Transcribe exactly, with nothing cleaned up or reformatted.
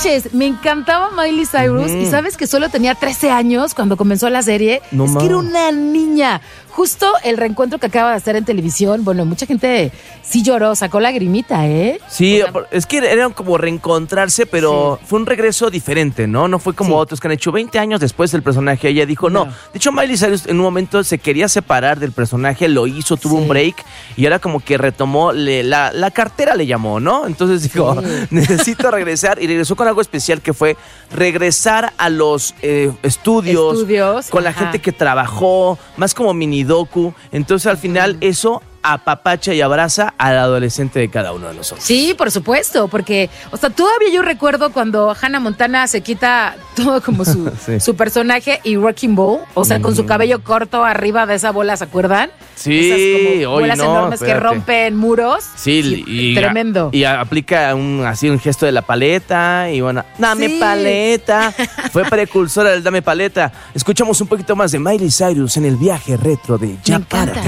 manches, me encantaba Miley Cyrus uh-huh. y sabes que solo tenía trece años cuando comenzó la serie. No, es ma. que era una niña. Justo el reencuentro que acaba de hacer en televisión, bueno, mucha gente sí lloró, sacó lagrimita, ¿eh? Sí, o sea, es que era como reencontrarse, pero sí. fue un regreso diferente, ¿no? No fue como sí. otros que han hecho veinte años después del personaje. Ella dijo, no. no. De hecho, Miley Cyrus en un momento se quería separar del personaje, lo hizo, tuvo sí. un break y ahora como que retomó, le, la, la cartera le llamó, ¿no? Entonces dijo, sí. necesito regresar y regresó con algo especial que fue regresar a los eh, estudios, estudios, con ajá. la gente que trabajó, más como mini docu, entonces al final eso apapacha y abraza al adolescente de cada uno de nosotros. Sí, por supuesto, porque, o sea, todavía yo recuerdo cuando Hannah Montana se quita todo como su, sí. su personaje y Wrecking Ball, o sea, mm. con su cabello corto arriba de esa bola, ¿se acuerdan? Sí, esas como bolas no, enormes espérate. que rompen muros. Sí, sí y, tremendo. Y aplica un, así un gesto de la paleta y bueno, dame sí. paleta. Fue precursora del dame paleta. Escuchamos un poquito más de Miley Cyrus en el viaje retro de Ya Párate.